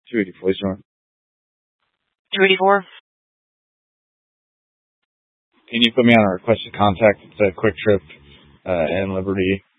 284, sir. 284. Can you put me on a requested contact? It's a Quick Trip in Liberty.